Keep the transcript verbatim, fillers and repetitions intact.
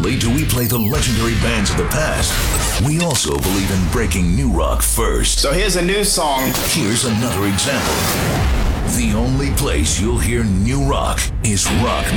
only do we play the legendary bands of the past, we also believe in breaking new rock first. So here's a new song. Here's another example. The only place you'll hear new rock is Rock